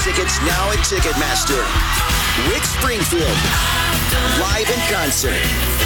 tickets now at Ticketmaster. Rick Springfield, live in concert.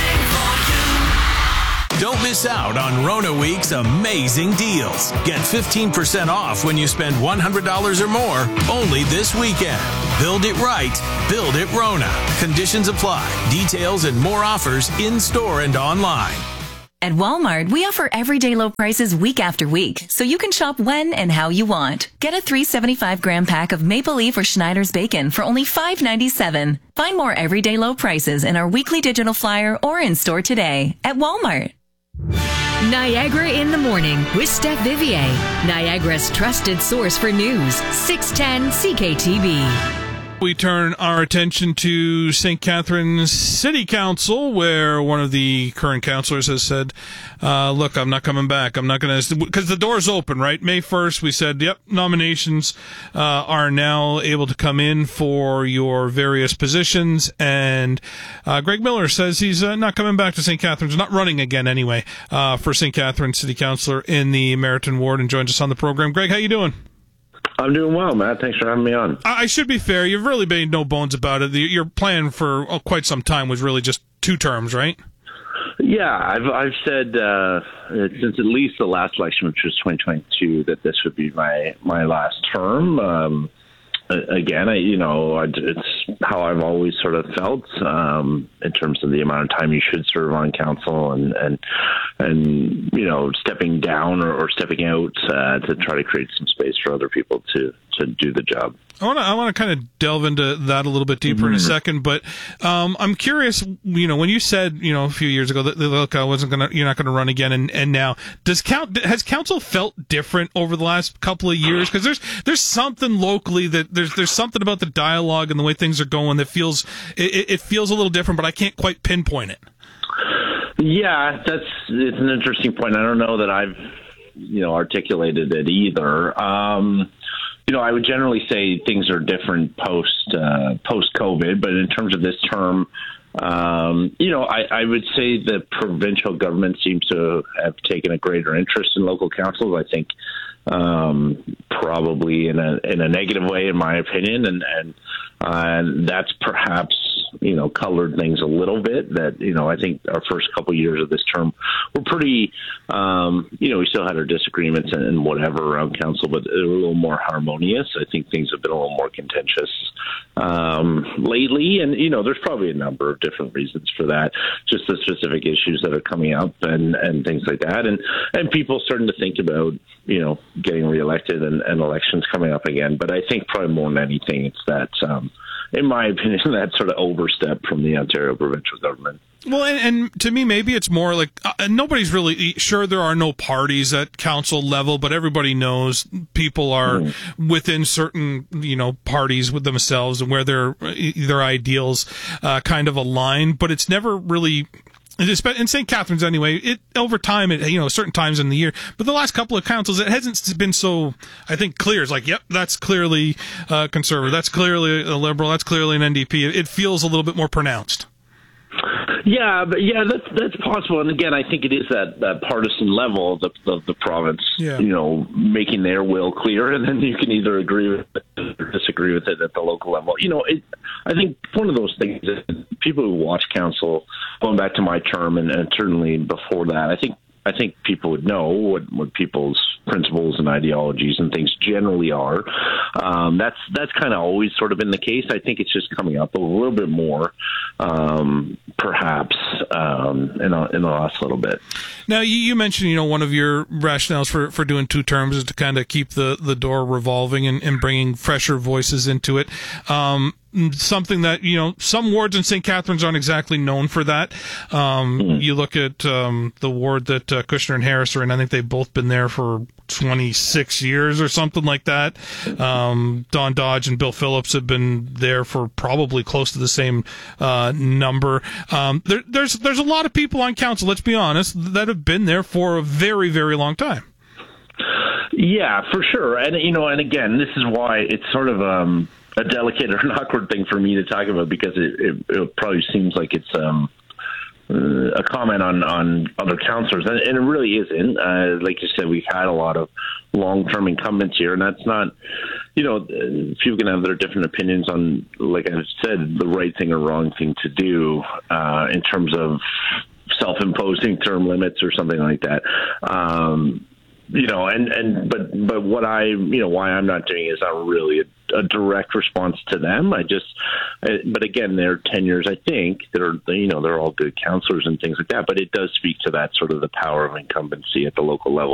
Don't miss out on Rona Week's amazing deals. Get 15% off when you spend $100 or more only this weekend. Build it right. Build it Rona. Conditions apply. Details and more offers in-store and online. At Walmart, we offer everyday low prices week after week, so you can shop when and how you want. Get a 375-gram pack of Maple Leaf or Schneider's bacon for only $5.97. Find more everyday low prices in our weekly digital flyer or in-store today at Walmart. Niagara in the Morning with Steph Vivier, Niagara's trusted source for news, 610 CKTB. We turn our attention to St. Catharines City Council, where one of the current councillors has said, look, I'm not coming back. I'm not going to, because the door's open, right? May 1st, we said, yep, nominations are now able to come in for your various positions. And Greg Miller says he's not coming back to St. Catharines, not running again anyway, for St. Catharines City Councillor in the Meriton Ward, and joins us on the program. Greg, how you doing? I'm doing well, Matt. Thanks for having me on. I should be fair. You've really made no bones about it. Your plan for quite some time was really just 2 terms, right? Yeah, I've said since at least the last election, which was 2022, that this would be my last term. Again, it's how I've always sort of felt in terms of the amount of time you should serve on council, and stepping down or stepping out to try to create some space for other people to do the job. I want to kind of delve into that a little bit deeper in a second, but I'm curious. When you said a few years ago that look, you're not gonna run again, and now has council felt different over the last couple of years? Because there's something locally that there's something about the dialogue and the way things are going that feels it feels a little different, but I can't quite pinpoint it. Yeah, it's an interesting point. I don't know that I've articulated it either. I would generally say things are different post COVID, but in terms of this term, I would say the provincial government seems to have taken a greater interest in local councils. I think probably in a negative way, in my opinion, and that's perhaps colored things a little bit. That I think our first couple of years of this term were pretty. We still had our disagreements and whatever around council, but they were a little more harmonious. I think things have been a little more contentious lately, and there's probably a number of different reasons for that. Just the specific issues that are coming up and things like that, and people starting to think about getting reelected and elections coming up again. But I think probably more than anything, it's that. In my opinion, that sort of overstep from the Ontario provincial government. Well, and to me, maybe it's more like nobody's really sure. There are no parties at council level, but everybody knows people are within certain, parties with themselves and where their ideals kind of align. But it's never really. In St. Catharines, anyway, over time, certain times in the year, but the last couple of councils, it hasn't been so, I think, clear. It's like, yep, that's clearly Conservative, that's clearly a Liberal, that's clearly an NDP. It feels a little bit more pronounced. Yeah, but that's possible. And again, I think it is that partisan level of the province, making their will clear, and then you can either agree with it or disagree with it at the local level. I think one of those things is people who watch council, going back to my term and certainly before that, I think people would know what people's principles and ideologies and things generally are. That's kind of always sort of been the case. I think it's just coming up a little bit more, perhaps, in the last little bit. Now, you mentioned, one of your rationales for doing 2 terms is to kind of keep the door revolving and bringing fresher voices into it. Something that, some wards in St. Catharines aren't exactly known for that. You look at the ward that Kushner and Harris are in, I think they've both been there for 26 years or something like that. Don Dodge and Bill Phillips have been there for probably close to the same number. There's a lot of people on council, let's be honest, that have been there for a very, very long time. Yeah, for sure. And, and again, this is why it's sort of a delicate or an awkward thing for me to talk about, because it probably seems like it's a comment on other councillors, and it really isn't. Like you said, we've had a lot of long-term incumbents here, and that's not, People can have their different opinions on, like I said, the right thing or wrong thing to do in terms of self-imposing term limits or something like that. But what why I'm not doing it is not really a direct response to them. But again, their tenures, I think they're all good counselors and things like that. But it does speak to that sort of the power of incumbency at the local level.